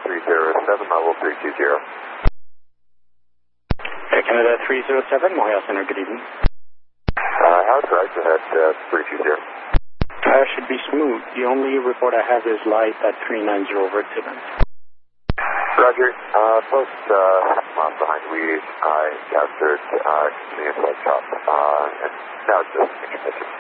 307, level 320. Air Canada 307, Montreal Center, good evening. Howard, right ahead, 320. Should be smooth. The only report I have is light at 390 over Tibbins. Roger. Post half a mile behind we I captured continuous light chop. And now it's just